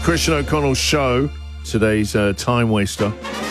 Christian O'Connell Show. Today's time waster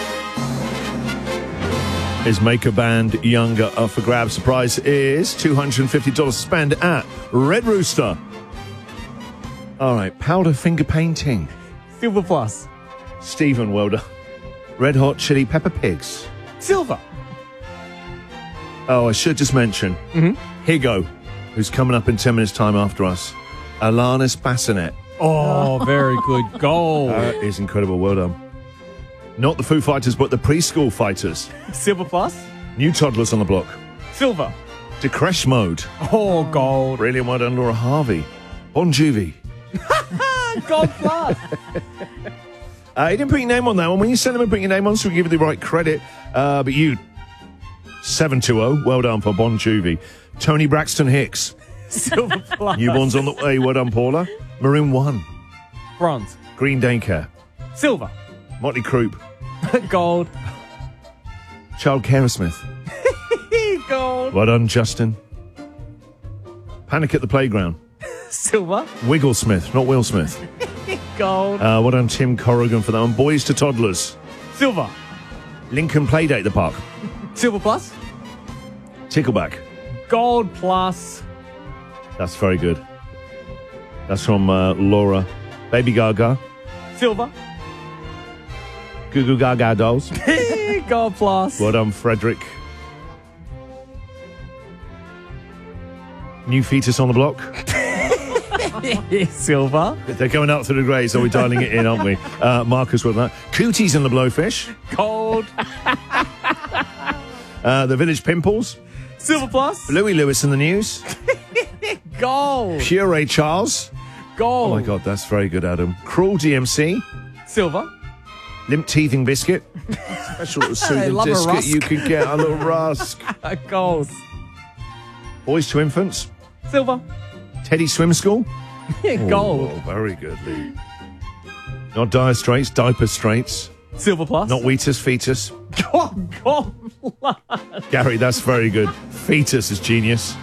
is Make a Band Younger up for grabs. The prize is $250 to spend at Red Rooster. All right, powder finger painting. Silver plus. Stephen, well done. Red Hot Chili Pepper Pigs. Silver. Oh, I should just mention Higo, who's coming up in 10 minutes' time after us. Alanis Bassinet. Oh, very good. Gold. That is incredible. Well done. Not the Foo Fighters, but the Preschool Fighters. Silver plus. New toddlers on the block. Silver. Decresh Mode. Oh, gold. Brilliant. Well done, Laura Harvey. Bon Jovi. Gold plus. You didn't put your name on that one. When you send them and put your name on, so we give you the right credit. But you, 720, well done for Bon Jovi. Tony Braxton Hicks. Silver plus. Newborns on the way, well done, Paula. Maroon 1. Bronze. Green Daycare. Silver. Motley Croup. Gold. Child Aerosmith. Gold. Well done, Justin. Panic at the Playground. Silver. Wigglesmith, not Will Smith. Gold. Well done, Tim Corrigan, for that one. Boys to Toddlers. Silver. Lincoln Playdate at the Park. Silver plus. Tickleback. Gold plus. That's very good. That's from Laura. Baby Gaga. Silver. Goo Goo Gaga Dolls. Gold plus. Well done, Frederick. New Fetus on the Block. Silver. They're going out through the grey, so we're dialing it in, aren't we? Marcus with that. Cooties and the Blowfish. Gold. The Village Pimples. Silver plus. Louis Lewis in the News. Gold. Pure Ray Charles. Gold. Oh my God, that's very good, Adam. Cruel DMC. Silver. Limp Teething Biscuit. Special little soothing love a biscuit rusk. you could get, a little rusk. Gold. Boys to Infants. Silver. Teddy Swim School. Gold. Oh, very good, Lee. Not Dire Straits, Diaper Straits. Silver plus. Not Wheatus, Fetus. Gold plus. Gary, that's very good. Fetus is genius.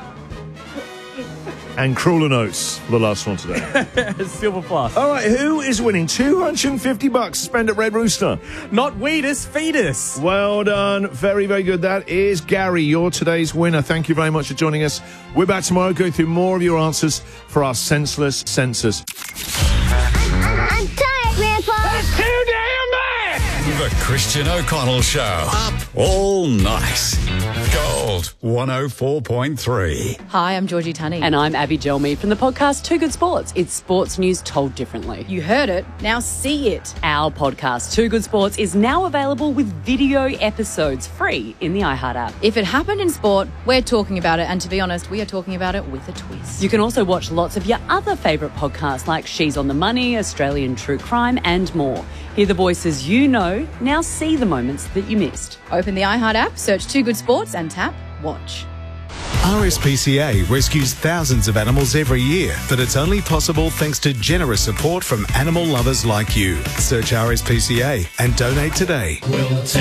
And Cruel Notes for the last one today. Silver plus. All right, who is winning $250 to spend at Red Rooster? Not Wheatus, fetus. Well done. Very, very good. That is Gary. You're today's winner. Thank you very much for joining us. We're back tomorrow going through more of your answers for our senseless census. I'm tired, Grandpa. That's too damn bad! The Christian O'Connell Show. Up all night. Gold 104.3. Hi, I'm Georgie Tunney. And I'm Abby Gelmead from the podcast Too Good Sports. It's sports news told differently. You heard it, now see it. Our podcast Too Good Sports is now available with video episodes free in the iHeart app. If it happened in sport, we're talking about it, and to be honest, we are talking about it with a twist. You can also watch lots of your other favourite podcasts like She's on the Money, Australian True Crime and more. Hear the voices you know, now see the moments that you missed. Open the iHeart app, search Too Good Sports and tap Watch. RSPCA rescues thousands of animals every year, but it's only possible thanks to generous support from animal lovers like you. Search RSPCA and donate today.